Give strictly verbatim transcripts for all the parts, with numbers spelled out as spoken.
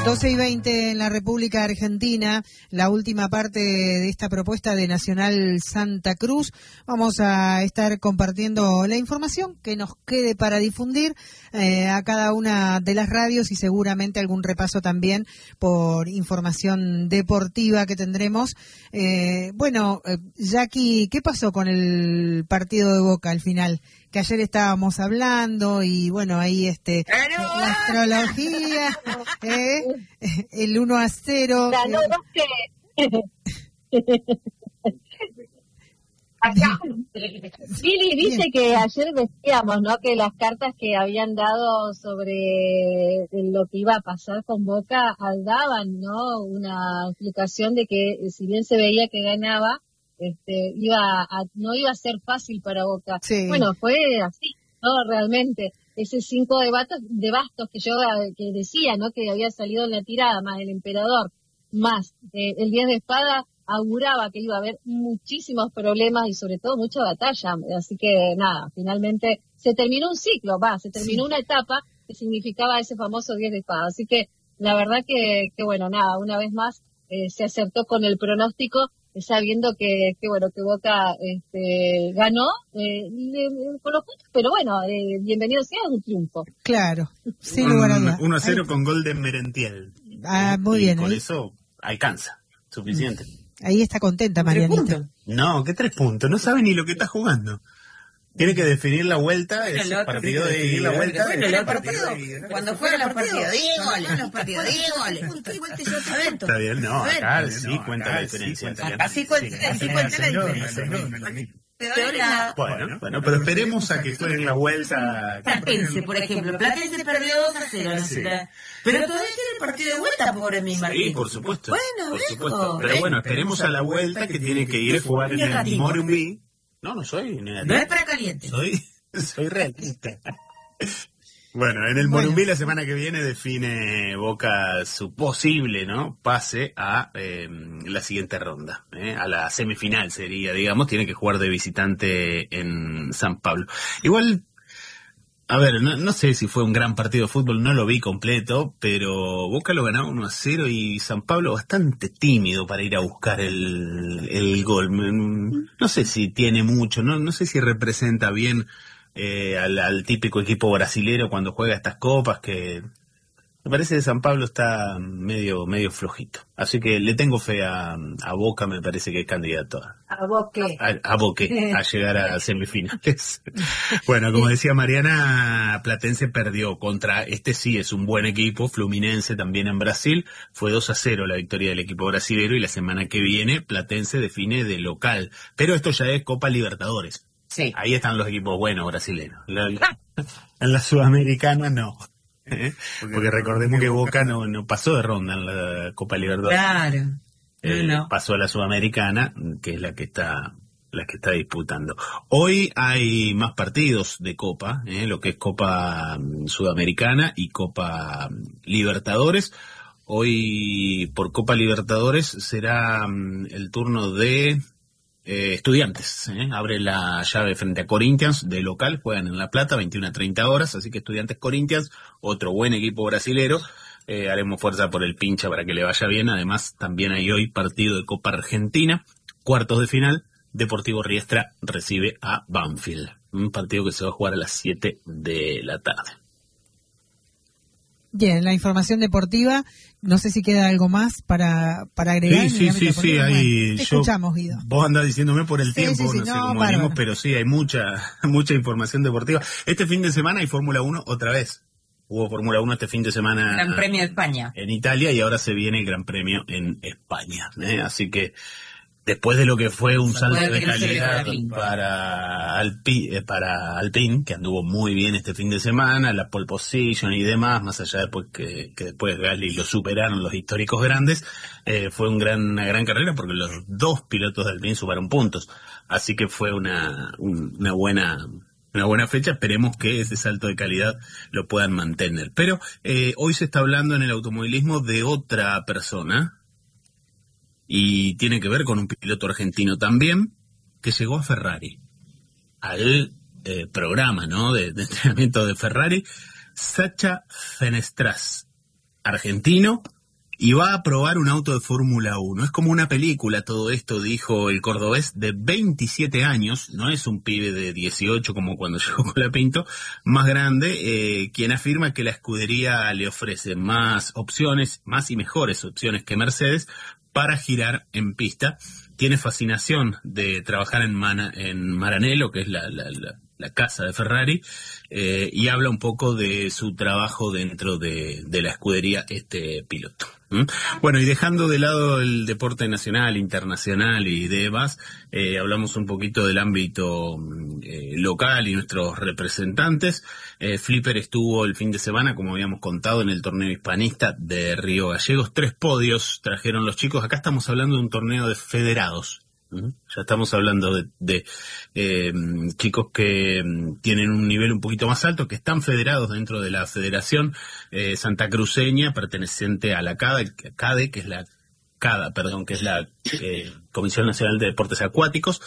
doce y veinte en la República Argentina, la última parte de esta propuesta de Nacional Santa Cruz. Vamos a estar compartiendo la información que nos quede para difundir eh, a cada una de las radios y seguramente algún repaso también por información deportiva que tendremos. Eh, bueno, eh, Jackie, ¿qué pasó con el partido de Boca al final? Que ayer estábamos hablando y bueno, ahí este la astrología, ¿eh? El uno a cero. La no, eh. que... Acá. Lili, viste que ayer decíamos, ¿no? Que las cartas que habían dado sobre lo que iba a pasar con Boca daban, ¿no? Una explicación de que si bien se veía que ganaba, Este, iba a, no iba a ser fácil para Boca. Sí. Bueno, fue así, ¿no? Realmente, ese cinco de bastos, de bastos que yo que decía, ¿no? Que había salido en la tirada, más el emperador, más eh, el diez de espada, auguraba que iba a haber muchísimos problemas y sobre todo mucha batalla. Así que nada, finalmente se terminó un ciclo, va, se terminó sí. una etapa que significaba ese famoso diez de espada. Así que la verdad que, que bueno, nada, una vez más eh, se acertó con el pronóstico, sabiendo que, que bueno, que Boca este, ganó eh, con los puntos, pero bueno, eh, bienvenido sea, es un triunfo. Claro, sin lugar a dudas. uno a cero con gol de Merentiel. Ah, muy y bien. Con ahí. eso alcanza, suficiente. Ahí está contenta Marianita. No, ¿qué tres puntos? No sabe ni lo que está jugando. Tiene que definir la vuelta, ese partido de definir la vuelta. Bueno, el partido, cuando fueron los partidos, diez goles, los partidos, diez goles. Está bien, no, acá sí cuenta la diferencia. Acá sí cuenta la diferencia. Bueno, bueno, pero esperemos a que jueguen la vuelta. Platense, por ejemplo. Platense perdió dos a cero. Sí. Pero todavía tiene el partido de vuelta, pobre mi Martín. Sí, por supuesto. Bueno, por supuesto. Pero bueno, esperemos a la vuelta que tiene que ir a jugar en el Morumbí. No, no soy negativo. No es para caliente. Soy, soy realista. Bueno, en el bueno. Morumbí la semana que viene define Boca su posible, ¿no? Pase a eh, la siguiente ronda, ¿eh? A la semifinal sería, digamos, tiene que jugar de visitante en San Pablo. Igual, a ver, no, no sé si fue un gran partido de fútbol, no lo vi completo, pero Boca lo ganaba uno a cero y San Pablo bastante tímido para ir a buscar el, el gol. No sé si tiene mucho, no, no sé si representa bien eh, al, al típico equipo brasilero cuando juega estas copas, que me parece que San Pablo está medio medio flojito. Así que le tengo fe a, a Boca, me parece que es candidato a, ¿A Boca? A, a Boca, a llegar a semifinales. Bueno, como decía Mariana, Platense perdió contra, este sí es un buen equipo, Fluminense también en Brasil. Fue dos a cero la victoria del equipo brasilero y la semana que viene Platense define de local. Pero esto ya es Copa Libertadores. Sí. Ahí están los equipos buenos brasileños. En la Sudamericana no. ¿Eh? Porque, Porque recordemos que Boca no, no pasó de ronda en la Copa Libertadores. Claro. Eh, no. Pasó a la Sudamericana, que es la que está la que está disputando. Hoy hay más partidos de Copa, ¿eh? Lo que es Copa Sudamericana y Copa Libertadores. Hoy por Copa Libertadores será um, el turno de Eh, Estudiantes, ¿eh? Abre la llave frente a Corinthians de local, juegan en La Plata, veintiuna a treinta horas, así que Estudiantes Corinthians, otro buen equipo brasilero, eh, haremos fuerza por el pincha para que le vaya bien. Además también hay hoy partido de Copa Argentina, cuartos de final, Deportivo Riestra recibe a Banfield, un partido que se va a jugar a las siete de la tarde. Bien, la información deportiva, no sé si queda algo más para, para agregar. Sí, sí, sí, sí, bueno, ahí te yo, escuchamos, Guido. Vos andás diciéndome por el sí, tiempo, sí, sí, no, no sé cómo bárbaro. venimos, pero sí, hay mucha mucha información deportiva. Este fin de semana hay Fórmula uno otra vez. Hubo Fórmula uno este fin de semana. Gran Premio de España. En Italia y ahora se viene el Gran Premio en España, ¿eh? Así que después de lo que fue un salto de calidad para Alpi, para Alpine, que anduvo muy bien este fin de semana, la pole position y demás, más allá de pues que, que después Gasly lo superaron los históricos grandes, eh, fue un gran, una gran carrera porque los dos pilotos de Alpine sumaron puntos. Así que fue una, un, una buena... Una buena fecha, esperemos que ese salto de calidad lo puedan mantener. Pero eh, hoy se está hablando en el automovilismo de otra persona, y tiene que ver con un piloto argentino también, que llegó a Ferrari, al eh, programa, ¿no?, de, de entrenamiento de Ferrari, Sacha Fenestras, argentino, y va a probar un auto de Fórmula uno. Es como una película todo esto, dijo el cordobés de veintisiete años, no es un pibe de dieciocho como cuando llegó Colapinto, más grande, eh, quien afirma que la escudería le ofrece más opciones, más y mejores opciones que Mercedes para girar en pista. Tiene fascinación de trabajar en, Mana, en Maranello, que es la, la, la, la casa de Ferrari, eh, y habla un poco de su trabajo dentro de, de la escudería este piloto. ¿Mm? Bueno, y dejando de lado el deporte nacional, internacional y demás, eh, hablamos un poquito del ámbito eh, local y nuestros representantes. Eh, Flipper estuvo el fin de semana, como habíamos contado, en el torneo hispanista de Río Gallegos. Tres podios trajeron los chicos. Acá estamos hablando de un torneo de federados. ¿Mm? Ya estamos hablando de, de eh, chicos que tienen un nivel un poquito más alto, que están federados dentro de la Federación eh, Santacruceña, perteneciente a la CADE, CADE, que es la CADA, perdón, que es la eh, Comisión Nacional de Deportes Acuáticos.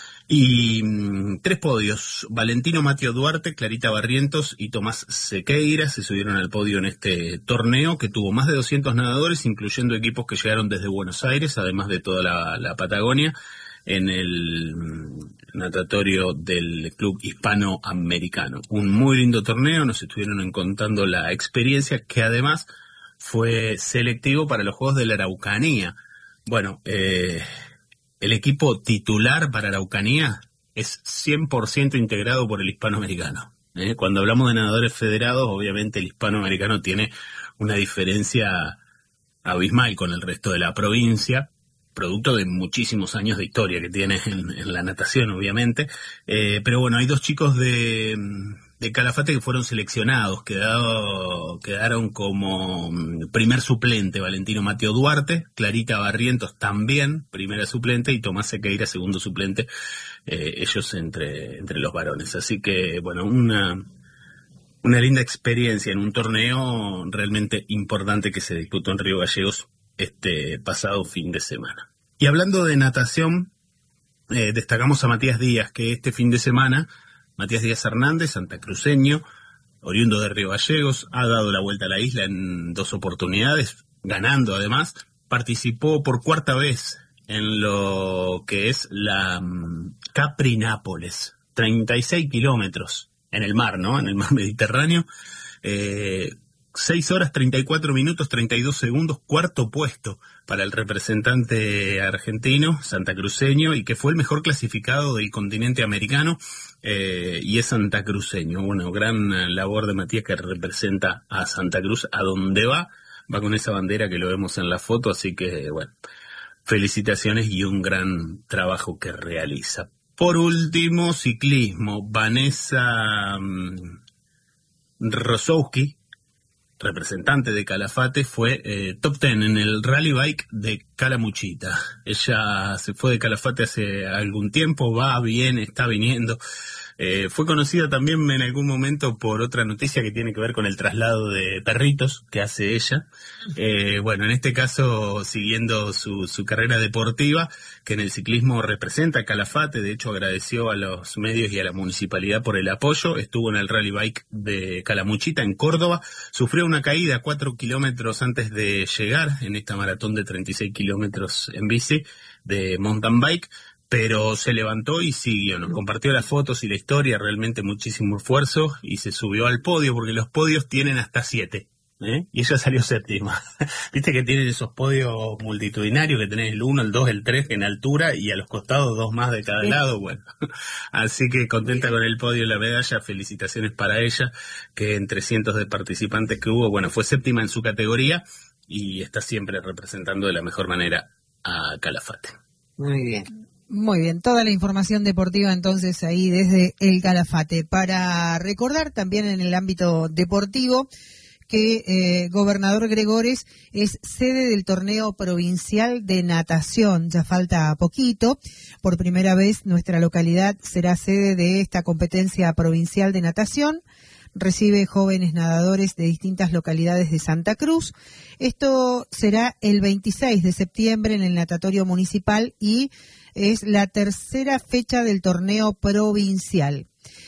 Y mmm, tres podios: Valentino Mateo Duarte, Clarita Barrientos y Tomás Sequeira se subieron al podio en este torneo, que tuvo más de doscientos nadadores, incluyendo equipos que llegaron desde Buenos Aires, además de toda la, la Patagonia, en el natatorio del Club Hispanoamericano. Un muy lindo torneo, nos estuvieron contando la experiencia, que además fue selectivo para los Juegos de la Araucanía. Bueno, eh... el equipo titular para Araucanía es cien por ciento integrado por el hispanoamericano. ¿eh? Cuando hablamos de nadadores federados, obviamente el hispanoamericano tiene una diferencia abismal con el resto de la provincia, producto de muchísimos años de historia que tiene en, en la natación, obviamente. Eh, pero bueno, hay dos chicos de, de Calafate que fueron seleccionados, quedado, quedaron como primer suplente Valentino Mateo Duarte, Clarita Barrientos también primera suplente y Tomás Sequeira segundo suplente, eh, ellos entre, entre los varones. Así que bueno, una, una linda experiencia en un torneo realmente importante que se disputó en Río Gallegos este pasado fin de semana. Y hablando de natación, eh, destacamos a Matías Díaz, que este fin de semana, Matías Díaz Hernández, santacruceño, oriundo de Río Gallegos, ha dado la vuelta a la isla en dos oportunidades, ganando además, participó por cuarta vez en lo que es la um, Capri Nápoles, treinta y seis kilómetros en el mar, ¿no? En el mar Mediterráneo, eh, seis horas, treinta y cuatro minutos, treinta y dos segundos, cuarto puesto para el representante argentino, santacruceño, y que fue el mejor clasificado del continente americano, eh, y es santacruceño. Bueno, gran labor de Matías, que representa a Santa Cruz a donde va, va con esa bandera que lo vemos en la foto, así que, bueno, felicitaciones y un gran trabajo que realiza. Por último, ciclismo, Vanessa um, Rosowski, representante de Calafate, fue eh, top ten en el rally bike de Calamuchita. Ella se fue de Calafate hace algún tiempo, va, viene, está viniendo. Eh, fue conocida también en algún momento por otra noticia que tiene que ver con el traslado de perritos que hace ella. Eh, bueno, en este caso, siguiendo su, su carrera deportiva, que en el ciclismo representa a Calafate, de hecho agradeció a los medios y a la municipalidad por el apoyo. Estuvo en el rally bike de Calamuchita, en Córdoba, sufrió una caída cuatro kilómetros antes de llegar en esta maratón de treinta y seis kilómetros en bici de mountain bike, pero se levantó y siguió, nos compartió las fotos y la historia, realmente muchísimo esfuerzo, y se subió al podio, porque los podios tienen hasta siete, ¿eh? Y ella salió séptima. Viste que tienen esos podios multitudinarios, que tenés el uno, el dos, el tres en altura, y a los costados dos más de cada sí. lado, bueno. Así que contenta con el podio y la medalla, felicitaciones para ella, que entre cientos de participantes que hubo, bueno, fue séptima en su categoría, y está siempre representando de la mejor manera a Calafate. Muy bien. Muy bien, toda la información deportiva entonces ahí desde el Calafate. Para recordar también en el ámbito deportivo que eh, Gobernador Gregores es sede del torneo provincial de natación. Ya falta poquito. Por primera vez nuestra localidad será sede de esta competencia provincial de natación. Recibe jóvenes nadadores de distintas localidades de Santa Cruz. Esto será el veintiséis de septiembre en el natatorio municipal y es la tercera fecha del torneo provincial.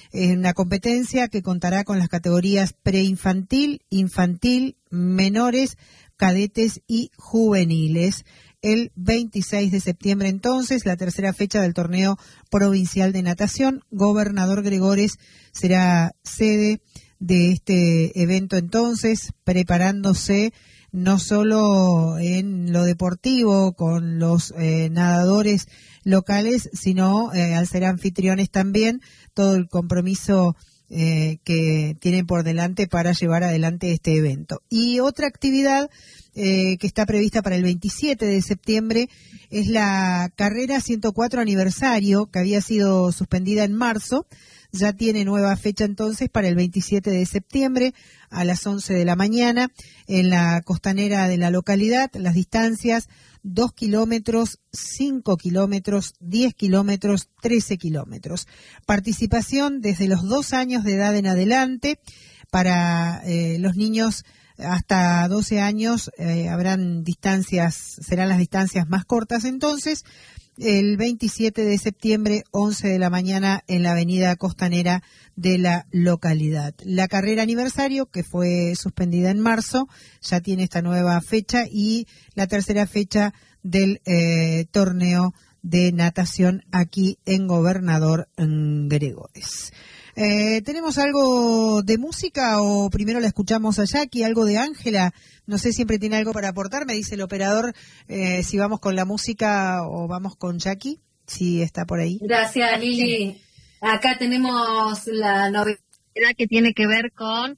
en una competencia que contará con las categorías preinfantil, infantil, menores, cadetes y juveniles. El veintiséis de septiembre, entonces, la tercera fecha del torneo provincial de natación. Gobernador Gregores será sede de este evento, entonces, preparándose no solo en lo deportivo con los eh, nadadores locales, sino eh, al ser anfitriones también, todo el compromiso eh, que tienen por delante para llevar adelante este evento. Y otra actividad eh, que está prevista para el veintisiete de septiembre es la carrera ciento cuatro aniversario, que había sido suspendida en marzo. Ya tiene nueva fecha entonces para el veintisiete de septiembre a las once de la mañana en la costanera de la localidad. Las distancias: dos kilómetros, cinco kilómetros, diez kilómetros, trece kilómetros. Participación desde los dos años de edad en adelante. Para eh, los niños hasta doce años eh, habrán distancias, serán las distancias más cortas entonces. El veintisiete de septiembre, once de la mañana, en la avenida costanera de la localidad. La carrera aniversario, que fue suspendida en marzo, ya tiene esta nueva fecha, y la tercera fecha del eh, torneo de natación aquí en Gobernador Gregores. Eh, ¿Tenemos algo de música o primero la escuchamos a Jackie? ¿Algo de Ángela? No sé, siempre tiene algo para aportar. Me dice el operador eh, si vamos con la música o vamos con Jackie, si está por ahí. Gracias, Lili. Acá tenemos la novedad que tiene que ver con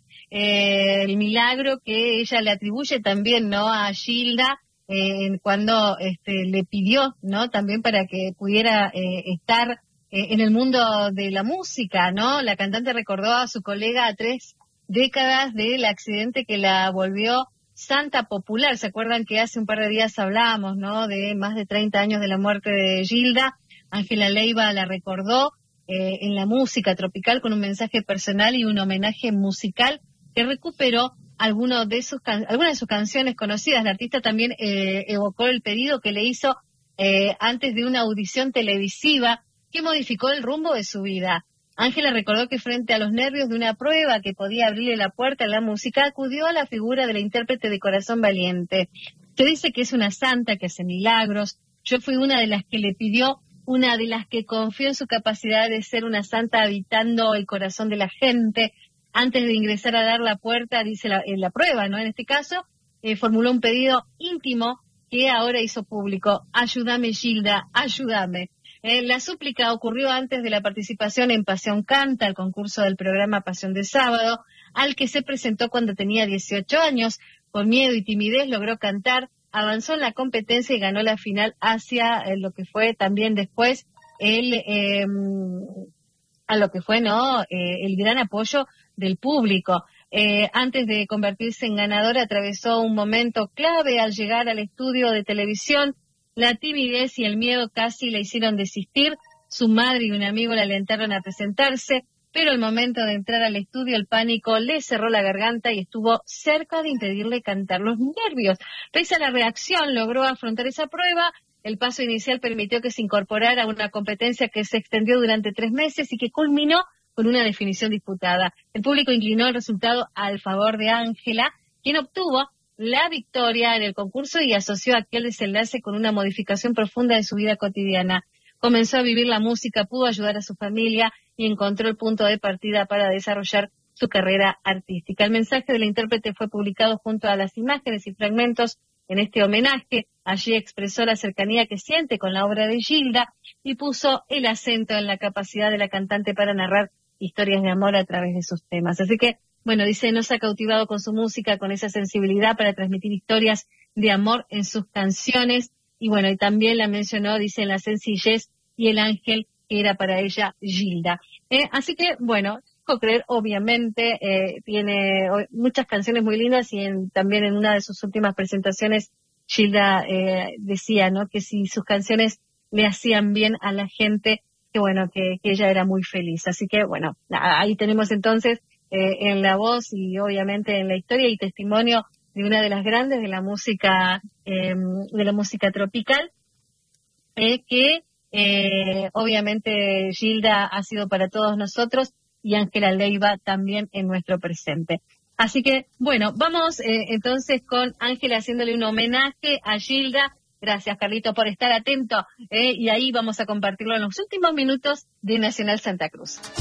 eh, el milagro que ella le atribuye también, ¿no?, a Gilda eh, cuando este, le pidió, ¿no?, también para que pudiera eh, estar en el mundo de la música, ¿no? La cantante recordó a su colega a tres décadas del accidente que la volvió santa popular. ¿Se acuerdan que hace un par de días hablábamos, ¿no?, de más de treinta años de la muerte de Gilda? Ángela Leiva la recordó eh, en la música tropical con un mensaje personal y un homenaje musical que recuperó algunos de sus can- algunas de sus canciones conocidas. La artista también eh, evocó el pedido que le hizo eh, antes de una audición televisiva que modificó el rumbo de su vida. Ángela recordó que frente a los nervios de una prueba que podía abrirle la puerta a la música, acudió a la figura de la intérprete de Corazón Valiente. Se dice que es una santa que hace milagros. Yo fui una de las que le pidió, una de las que confió en su capacidad de ser una santa habitando el corazón de la gente. Antes de ingresar a dar la puerta, dice la, en la prueba, ¿no? En este caso, eh, formuló un pedido íntimo que ahora hizo público. Ayúdame, Gilda, ayúdame. Eh, la súplica ocurrió antes de la participación en Pasión Canta, el concurso del programa Pasión de Sábado, al que se presentó cuando tenía dieciocho años. Con miedo y timidez logró cantar, avanzó en la competencia y ganó la final hacia eh, lo que fue también después el eh, a lo que fue no eh, el gran apoyo del público. Eh, antes de convertirse en ganadora, atravesó un momento clave al llegar al estudio de televisión. La timidez y el miedo casi la hicieron desistir. Su madre y un amigo la alentaron a presentarse, pero al momento de entrar al estudio el pánico le cerró la garganta y estuvo cerca de impedirle cantar. Los nervios. Pese a la reacción, logró afrontar esa prueba. El paso inicial permitió que se incorporara a una competencia que se extendió durante tres meses y que culminó con una definición disputada. El público inclinó el resultado al favor de Ángela, quien obtuvo la victoria en el concurso y asoció aquel desenlace con una modificación profunda de su vida cotidiana. Comenzó a vivir la música, pudo ayudar a su familia y encontró el punto de partida para desarrollar su carrera artística. El mensaje de la intérprete fue publicado junto a las imágenes y fragmentos en este homenaje. Allí expresó la cercanía que siente con la obra de Gilda y puso el acento en la capacidad de la cantante para narrar historias de amor a través de sus temas. Así que, bueno, dice, nos ha cautivado con su música, con esa sensibilidad para transmitir historias de amor en sus canciones. Y bueno, y también la mencionó, dice, en la sencillez y el ángel que era para ella Gilda. Eh, así que, bueno, creer, obviamente, eh, tiene muchas canciones muy lindas y en, también en una de sus últimas presentaciones, Gilda eh, decía, ¿no?, que si sus canciones le hacían bien a la gente, que bueno, que, que ella era muy feliz. Así que, bueno, ahí tenemos entonces eh, en la voz y obviamente en la historia y testimonio de una de las grandes de la música, eh, de la música tropical, eh, que eh, obviamente Gilda ha sido para todos nosotros y Ángela Leiva también en nuestro presente. Así que, bueno, vamos eh, entonces con Ángela haciéndole un homenaje a Gilda. Gracias, Carlito, por estar atento, eh, y ahí vamos a compartirlo en los últimos minutos de Nacional Santa Cruz.